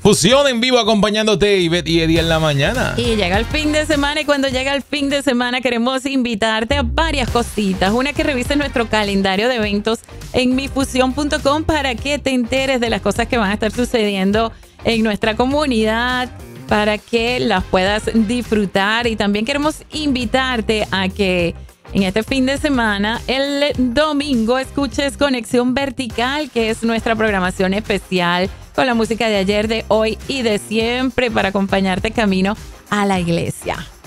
Fusión en vivo acompañándote, Ivette y Eddie en la mañana. Y llega el fin de semana y cuando llega el fin de semana queremos invitarte a varias cositas. Una, que revises nuestro calendario de eventos en mifusión.com para que te enteres de las cosas que van a estar sucediendo en nuestra comunidad, para que las puedas disfrutar. Y también queremos invitarte a que en este fin de semana, el domingo, escuches Conexión Vertical, que es nuestra programación especial con la música de ayer, de hoy y de siempre para acompañarte camino a la iglesia.